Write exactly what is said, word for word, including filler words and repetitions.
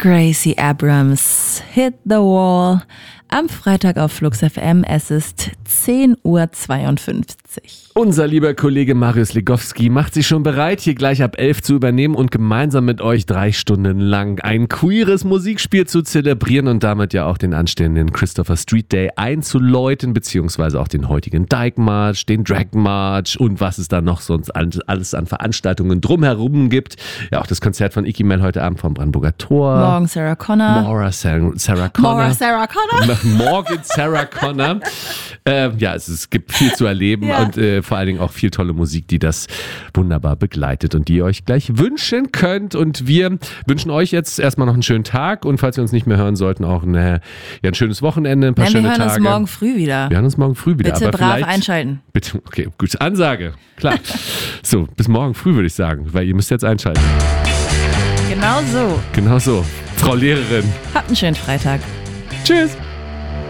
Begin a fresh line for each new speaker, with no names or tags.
Gracie Abrams, Hit the Wall, am Freitag auf Flux F M. Es ist zehn Uhr zweiundfünfzig.
Unser lieber Kollege Marius Legowski macht sich schon bereit, hier gleich ab elf zu übernehmen und gemeinsam mit euch drei Stunden lang ein queeres Musikspiel zu zelebrieren und damit ja auch den anstehenden Christopher Street Day einzuläuten, beziehungsweise auch den heutigen Dyke March, den Drag March und was es da noch sonst alles an Veranstaltungen drumherum gibt. Ja, auch das Konzert von Icky Mel heute Abend vom Brandenburger Tor.
Morgen Sarah Connor.
Maura Sarah, Sarah Connor.
Maura Sarah Connor.
Morgen Sarah Connor. äh, ja, es, es gibt viel zu erleben
ja.
und äh, vor allen Dingen auch viel tolle Musik, die das wunderbar begleitet und die ihr euch gleich wünschen könnt. Und wir wünschen euch jetzt erstmal noch einen schönen Tag und falls wir uns nicht mehr hören sollten, auch eine, ja, ein schönes Wochenende, ein paar
Nein,
schöne
wir hören
Tage.
uns morgen früh wieder.
Wir hören uns morgen früh wieder.
Bitte
aber
brav
vielleicht,
einschalten.
Bitte, okay, gute Ansage. Klar. So, bis morgen früh würde ich sagen, weil ihr müsst jetzt einschalten.
Genau so.
Genau so. Frau Lehrerin.
Habt einen schönen Freitag.
Tschüss.